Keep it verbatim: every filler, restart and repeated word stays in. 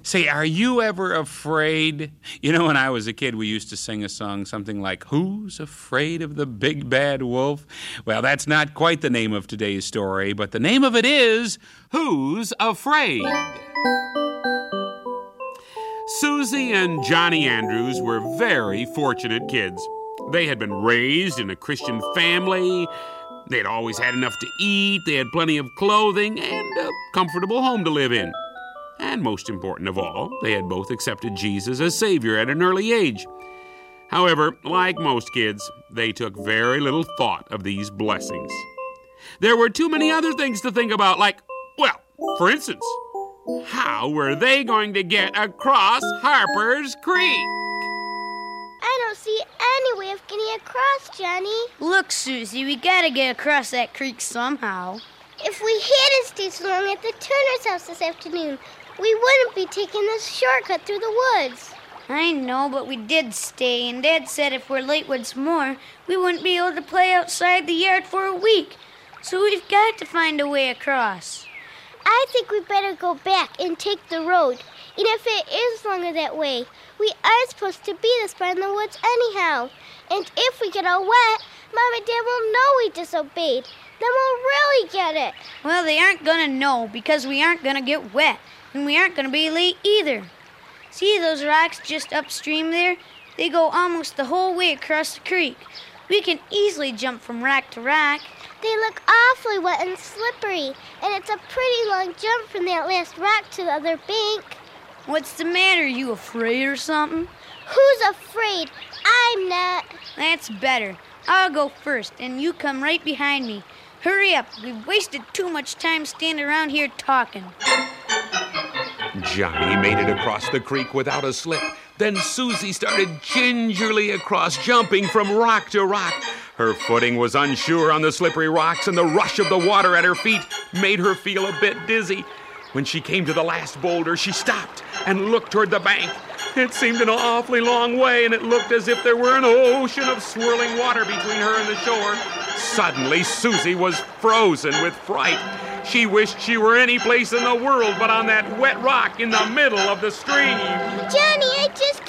Say, are you ever afraid? You know, when I was a kid, we used to sing a song, something like, "Who's afraid of the big bad wolf?" Well, that's not quite the name of today's story, but the name of it is, Who's Afraid? Susie and Johnny Andrews were very fortunate kids. They had been raised in a Christian family. They had always had enough to eat. They had plenty of clothing and a comfortable home to live in. And most important of all, they had both accepted Jesus as Savior at an early age. However, like most kids, they took very little thought of these blessings. There were too many other things to think about, like, well, for instance, how were they going to get across Harper's Creek? I don't see any way of getting across, Johnny. Look, Susie, we gotta get across that creek somehow. If we hadn't stayed so long at the Turner's house this afternoon, we wouldn't be taking this shortcut through the woods. I know, but we did stay, and Dad said if we're late once more, we wouldn't be able to play outside the yard for a week. So we've got to find a way across. I think we better go back and take the road. And if it is longer that way, we aren't supposed to be this far in the woods anyhow. And if we get all wet, Mom and Dad will know we disobeyed. Then we'll really get it. Well, they aren't gonna know because we aren't gonna get wet. And we aren't gonna be late either. See those rocks just upstream there? They go almost the whole way across the creek. We can easily jump from rock to rock. They look awfully wet and slippery, and it's a pretty long jump from that last rock to the other bank. What's the matter? You afraid or something? Who's afraid? I'm not. That's better. I'll go first, and you come right behind me. Hurry up. We've wasted too much time standing around here talking. Johnny made it across the creek without a slip. Then Susie started gingerly across, jumping from rock to rock. Her footing was unsure on the slippery rocks, and the rush of the water at her feet made her feel a bit dizzy. When she came to the last boulder, she stopped and looked toward the bank. It seemed an awfully long way, and it looked as if there were an ocean of swirling water between her and the shore. Suddenly, Susie was frozen with fright. She wished she were any place in the world but on that wet rock in the middle of the stream. Johnny, I just